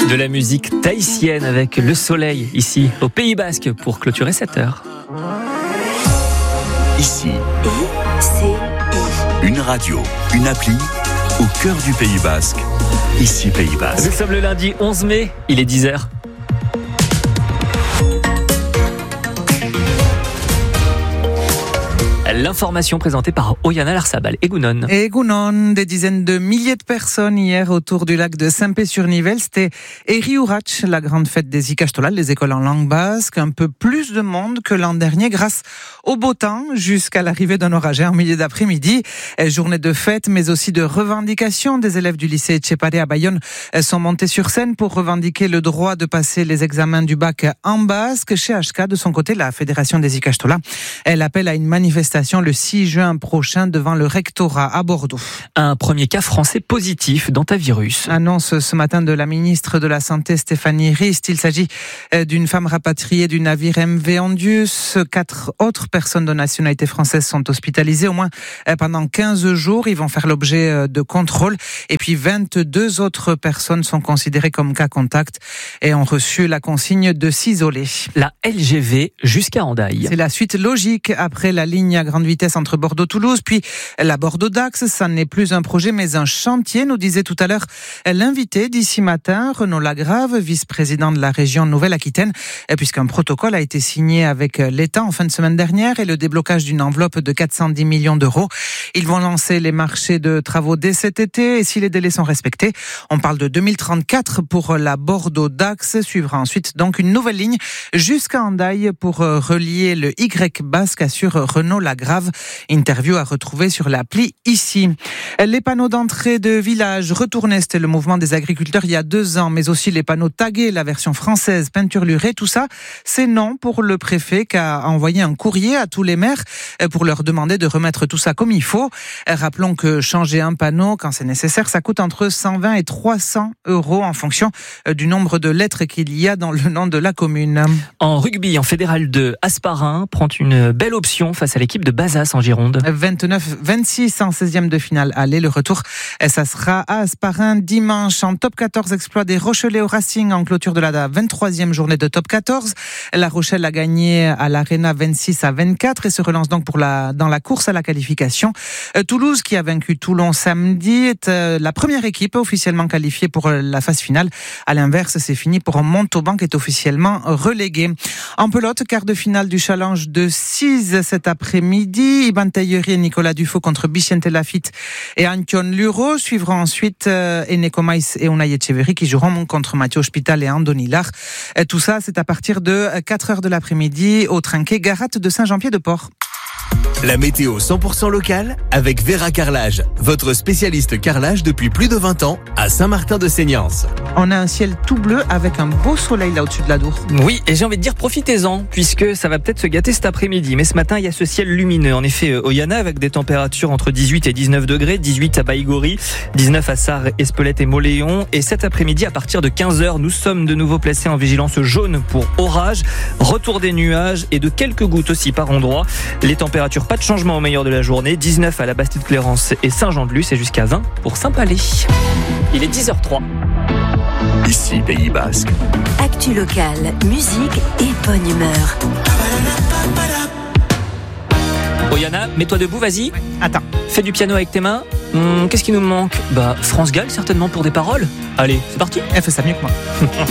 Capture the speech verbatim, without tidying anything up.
De la musique tahitienne avec le soleil ici au Pays Basque pour clôturer cette heure. Ici, une radio, une appli au cœur du Pays Basque. Ici Pays Basque. Nous sommes le lundi onze mai, il est dix heures. L'information présentée par Oyana Larsabal. Egunon. Egunon, des dizaines de milliers de personnes hier autour du lac de Saint-Pé-sur-Nivelle. C'était Eriurach, la grande fête des Ikastola, les écoles en langue basque. Un peu plus de monde que l'an dernier grâce au beau temps jusqu'à l'arrivée d'un orage en milieu d'après-midi. Journée de fête, mais aussi de revendication. Des élèves du lycée Etchepare à Bayonne sont montés sur scène pour revendiquer le droit de passer les examens du bac en basque. Chez H K, de son côté, la Fédération des Ikastola, elle appelle à une manifestation le six juin prochain devant le rectorat à Bordeaux. Un premier cas français positif d'antivirus. Annonce ce matin de la ministre de la Santé Stéphanie Rist. Il s'agit d'une femme rapatriée du navire M V Andius. Quatre autres personnes de nationalité française sont hospitalisées au moins pendant quinze jours. Ils vont faire l'objet de contrôles. Et puis vingt-deux autres personnes sont considérées comme cas contact et ont reçu la consigne de s'isoler. La L G V jusqu'à Hendaye. C'est la suite logique après la ligne à grande vitesse entre Bordeaux-Toulouse, puis la Bordeaux-Dax. Ça n'est plus un projet, mais un chantier, nous disait tout à l'heure l'invité d'ici matin, Renaud Lagrave, vice-président de la région Nouvelle-Aquitaine, puisqu'un protocole a été signé avec l'État en fin de semaine dernière et le déblocage d'une enveloppe de quatre cent dix millions d'euros. Ils vont lancer les marchés de travaux dès cet été et si les délais sont respectés, on parle de deux mille trente-quatre pour la Bordeaux-Dax. Suivra ensuite donc une nouvelle ligne jusqu'à Hendaye pour relier le Y basque, assure Renaud Lagrave. Grave interview à retrouver sur l'appli ici. Les panneaux d'entrée de village retournés, c'était le mouvement des agriculteurs il y a deux ans, mais aussi les panneaux tagués, la version française, peinturlurée, tout ça, c'est non pour le préfet qui a envoyé un courrier à tous les maires pour leur demander de remettre tout ça comme il faut. Rappelons que changer un panneau, quand c'est nécessaire, ça coûte entre cent vingt et trois cents euros en fonction du nombre de lettres qu'il y a dans le nom de la commune. En rugby, en fédéral deux, Hasparren prend une belle option face à l'équipe de Bazas en Gironde. vingt-neuf vingt-six en seizième de finale aller. Le retour, ça sera à Hasparren dimanche. En top quatorze, exploit des Rochelais au Racing en clôture de la vingt-troisième journée de top quatorze. La Rochelle a gagné à l'Arena vingt-six à vingt-quatre et se relance donc pour la, dans la course à la qualification. Toulouse, qui a vaincu Toulon samedi, est la première équipe officiellement qualifiée pour la phase finale. À l'inverse, c'est fini pour Montauban qui est officiellement relégué. En pelote, quart de finale du challenge de six cet après-midi. Iban Tailleri et Nicolas Dufaux contre Bichente Lafitte et Antion Luro. Suivront ensuite euh, Eneko Maïs et Unai Echeverri qui joueront contre Mathieu Hospital et Andoni Lar. Et tout ça, c'est à partir de quatre heures de l'après-midi au Trinquet Garat de Saint-Jean-Pied-de-Port. La météo cent pour cent locale avec Vera Carrelage, votre spécialiste carrelage depuis plus de vingt ans à Saint-Martin-de-Seignance. On a un ciel tout bleu avec un beau soleil là au-dessus de la Dour. Oui, et j'ai envie de dire profitez-en, puisque ça va peut-être se gâter cet après-midi. Mais ce matin, il y a ce ciel lumineux. En effet, Oyana, avec des températures entre dix-huit et dix-neuf degrés, dix-huit à Baïgori, dix-neuf à Sarre, Espelette et Moléon. Et cet après-midi, à partir de quinze heures, nous sommes de nouveau placés en vigilance jaune pour orage, retour des nuages et de quelques gouttes aussi par endroit. Les températures, pas de changement au meilleur de la journée. dix-neuf à la Bastide-Clérance et Saint-Jean-de-Luz et jusqu'à vingt pour Saint-Palais. Il est dix heures trois. Ici Pays Basque. Actu locale, musique et bonne humeur. Oyana, mets-toi debout, vas-y. Attends. Fais du piano avec tes mains. Hum, qu'est-ce qui nous manque ? Bah, France Gall, certainement pour des paroles. Allez, c'est parti. Elle fait ça mieux que moi.